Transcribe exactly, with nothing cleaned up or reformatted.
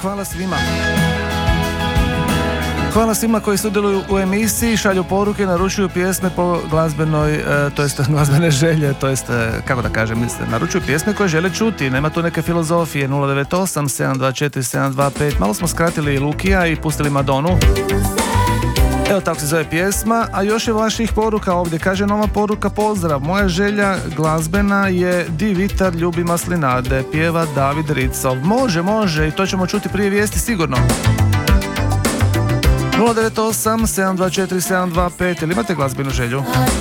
hvala svima. Hvala svima koji sudjeluju u emisiji, šalju poruke, naručuju pjesme po glazbenoj, e, to jest glazbene želje, to jest, e, kako da kažem, naručuju pjesme koje žele čuti, nema tu neke filozofije. Nula devet osam sedam dva četiri sedam dva pet. Malo smo skratili i Lukija i pustili Madonu. Evo tako se zove pjesma, a još je vaših poruka ovdje. Kaže nova poruka, pozdrav, moja želja glazbena je Di Vitar ljubi maslinade, pjeva David Ricov. Može, može, i to ćemo čuti prije vijesti sigurno. Nula devet osam sedam dva četiri sedam dva pet. Ili imate glazbenu želju?